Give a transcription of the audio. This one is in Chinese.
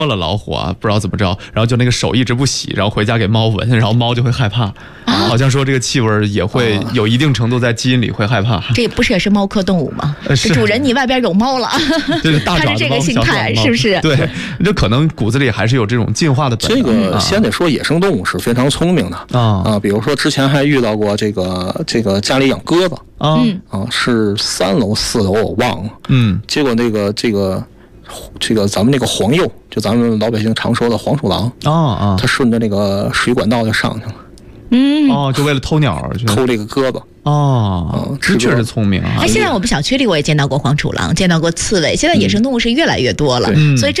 了老虎啊，不知道怎么着，然后就那个手一直不洗，然后回家给猫闻，然后猫就会害怕。好像说这个气味也会有一定程度在基因里会害怕。 这不是也是猫科动物吗？ 是主人你外边有猫了， 这是大爪子猫， 它是这个心态，是不是？ 对，这可能骨子里还是有这种进化的本能。 这个先得说野生动物是非常聪明的比如说之前还遇到过这个家里养鸽子是3楼4楼我忘了，结果这个咱们那个黄鼬，就咱们老百姓常说的黄鼠狼它顺着那个水管道就上去了。 就为了偷鸟去偷这个鸽子的确是聪明啊。 现在我们小区里我也见到过黄鼠狼，见到过刺猬，现在野生动物是越来越多了，所以